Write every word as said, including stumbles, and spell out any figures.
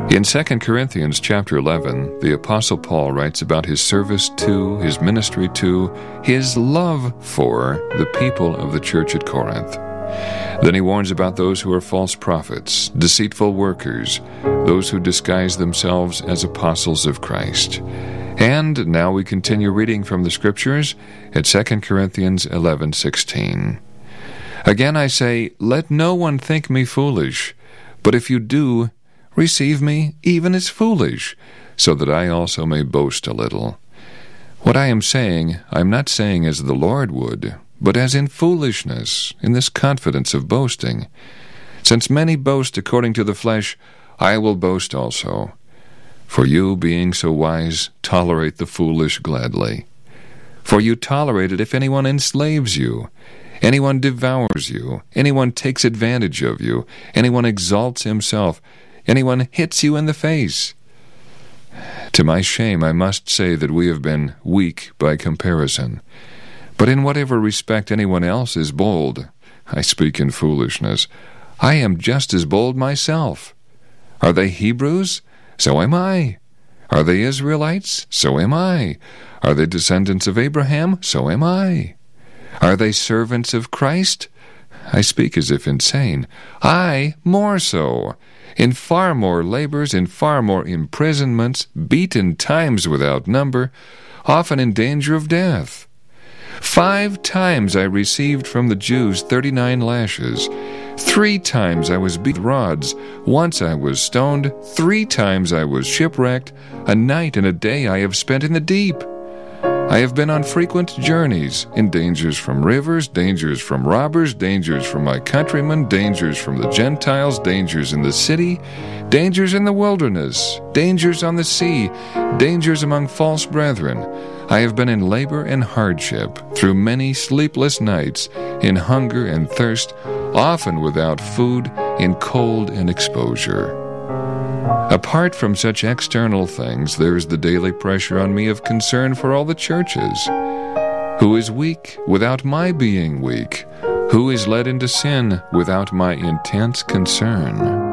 In Second Corinthians chapter eleven, the Apostle Paul writes about his service to, his ministry to, his love for the people of the church at Corinth. Then he warns about those who are false prophets, deceitful workers, those who disguise themselves as apostles of Christ. And now we continue reading from the Scriptures at Second Corinthians eleven sixteen. Again I say, let no one think me foolish, but if you do, receive me even as foolish, so that I also may boast a little. What I am saying, I am not saying as the Lord would, but as in foolishness, in this confidence of boasting. Since many boast according to the flesh, I will boast also. For you, being so wise, tolerate the foolish gladly. For you tolerate it if anyone enslaves you, anyone devours you, anyone takes advantage of you, anyone exalts himself, anyone hits you in the face. To my shame, I must say that we have been weak by comparison. But in whatever respect anyone else is bold, I speak in foolishness, I am just as bold myself. Are they Hebrews? So am I. Are they Israelites? So am I. Are they descendants of Abraham? So am I. Are they servants of Christ? I speak as if insane. I more so. In far more labors, in far more imprisonments, beaten times without number, often in danger of death. Five times I received from the Jews thirty-nine lashes. Three times I was beat with rods. Once I was stoned. Three times I was shipwrecked. A night and a day I have spent in the deep. I have been on frequent journeys, in dangers from rivers, dangers from robbers, dangers from my countrymen, dangers from the Gentiles, dangers in the city, dangers in the wilderness, dangers on the sea, dangers among false brethren. I have been in labor and hardship, through many sleepless nights, in hunger and thirst, often without food, in cold and exposure. Apart from such external things, there is the daily pressure on me of concern for all the churches. Who is weak without my being weak? Who is led into sin without my intense concern?